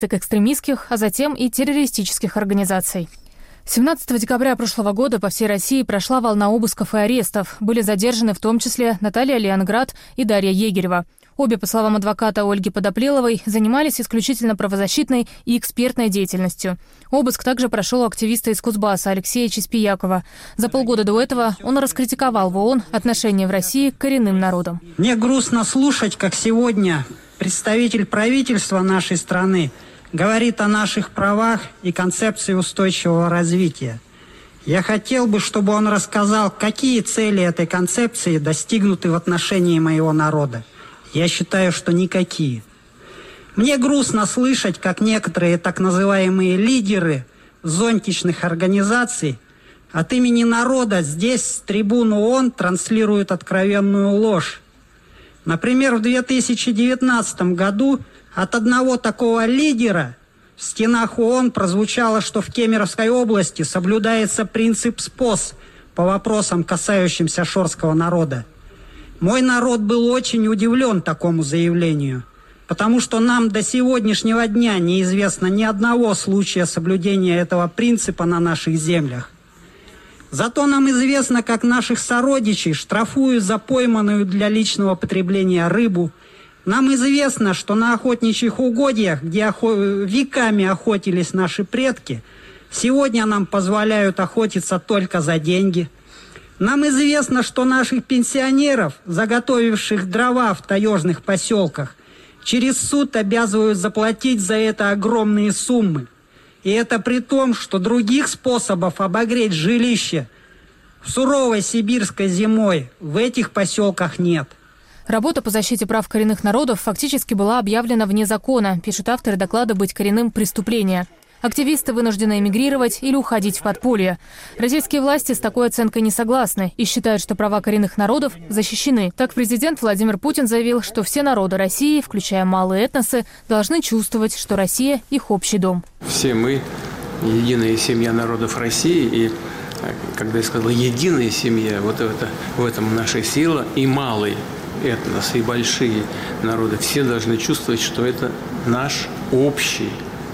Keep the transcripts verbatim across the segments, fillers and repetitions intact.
экстремистских, а затем и террористических организаций. семнадцатого декабря прошлого года по всей России прошла волна обысков и арестов. Были задержаны в том числе Наталья Леонград и Дарья Егерева. Обе, по словам адвоката Ольги Подоплеловой, занимались исключительно правозащитной и экспертной деятельностью. Обыск также прошел у активиста из Кузбасса Алексея Чеспиякова. За полгода до этого он раскритиковал в ООН отношение в России к коренным народам. Мне грустно слушать, как сегодня представитель правительства нашей страны говорит о наших правах и концепции устойчивого развития. Я хотел бы, чтобы он рассказал, какие цели этой концепции достигнуты в отношении моего народа. Я считаю, что никакие. Мне грустно слышать, как некоторые так называемые лидеры зонтичных организаций от имени народа здесь с трибуны ООН транслируют откровенную ложь. Например, в две тысячи девятнадцатом году от одного такого лидера в стенах ООН прозвучало, что в Кемеровской области соблюдается принцип СПОС по вопросам, касающимся шорского народа. Мой народ был очень удивлен такому заявлению, потому что нам до сегодняшнего дня неизвестно ни одного случая соблюдения этого принципа на наших землях. Зато нам известно, как наших сородичей штрафуют за пойманную для личного потребления рыбу. Нам известно, что на охотничьих угодьях, где охо... веками охотились наши предки, сегодня нам позволяют охотиться только за деньги. Нам известно, что наших пенсионеров, заготовивших дрова в таежных поселках, через суд обязывают заплатить за это огромные суммы. И это при том, что других способов обогреть жилище в суровой сибирской зимой в этих поселках нет. Работа по защите прав коренных народов фактически была объявлена вне закона, пишут авторы доклада «Быть коренным – преступление». Активисты вынуждены эмигрировать или уходить в подполье. Российские власти с такой оценкой не согласны и считают, что права коренных народов защищены. Так президент Владимир Путин заявил, что все народы России, включая малые этносы, должны чувствовать, что Россия – их общий дом. Все мы – единая семья народов России. И когда я сказал «единая семья», вот это, в этом наша сила. И малый этнос, и большие народы. Все должны чувствовать, что это наш общий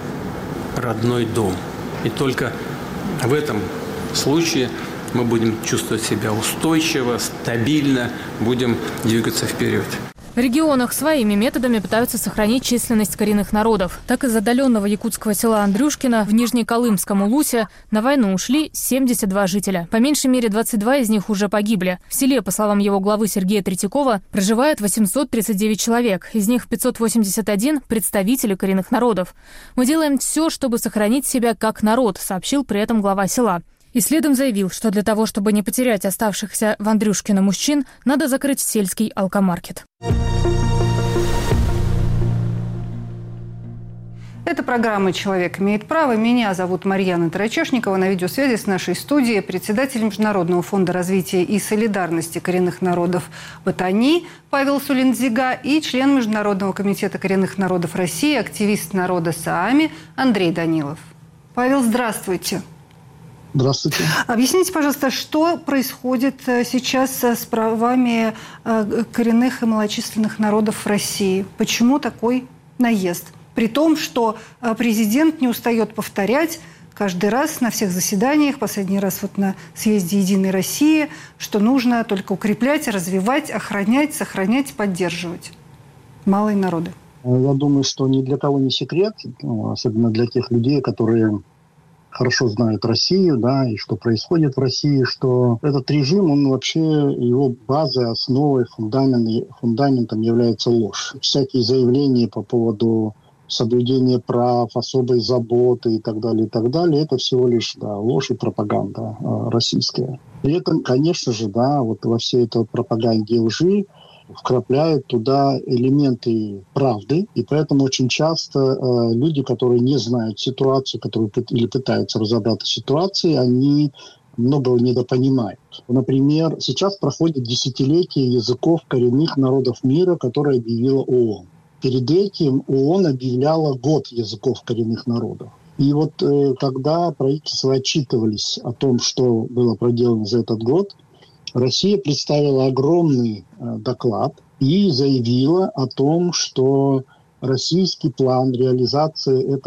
родной дом. И только в этом случае мы будем чувствовать себя устойчиво, стабильно, будем двигаться вперед. В регионах своими методами пытаются сохранить численность коренных народов. Так из отдаленного якутского села Андрюшкино в Нижнеколымском Улусе на войну ушли семьдесят два жителя. По меньшей мере двадцать два из них уже погибли. В селе, по словам его главы Сергея Третьякова, проживает восемьсот тридцать девять человек. Из них пятьсот восемьдесят один – представители коренных народов. «Мы делаем все, чтобы сохранить себя как народ», сообщил при этом глава села. И следом заявил, что для того, чтобы не потерять оставшихся в Андрюшкино мужчин, надо закрыть сельский алкомаркет. Это программа «Человек имеет право». Меня зовут Марьяна Тарачешникова. На видеосвязи с нашей студией председатель Международного фонда развития и солидарности коренных народов Батани Павел Сулиндзига и член Международного комитета коренных народов России, активист народа Саами Андрей Данилов. Павел, здравствуйте. Здравствуйте. Объясните, пожалуйста, что происходит сейчас с правами коренных и малочисленных народов в России? Почему такой наезд? При том, что президент не устает повторять каждый раз на всех заседаниях, последний раз вот на съезде «Единой России», что нужно только укреплять, развивать, охранять, сохранять, поддерживать малые народы. Я думаю, что ни для кого не секрет, особенно для тех людей, которые хорошо знают Россию, да, и что происходит в России, что этот режим, он вообще, его базой, основой, фундамент, фундаментом является ложь. Всякие заявления по поводу соблюдения прав, особой заботы и так далее, и так далее, это всего лишь, да, ложь и пропаганда э, российская. При этом, конечно же, да, вот во всей этой пропаганде лжи вкрапляют туда элементы правды, и поэтому очень часто э, люди, которые не знают ситуацию, которые пы- или пытаются разобраться в ситуации, они многого недопонимают. Например, сейчас проходит десятилетие языков коренных народов мира, которые объявила ООН. Перед этим ООН объявляла год языков коренных народов. И вот э, когда правительства отчитывались о том, что было проделано за этот год, Россия представила огромный э, доклад и заявила о том, что российский план реализации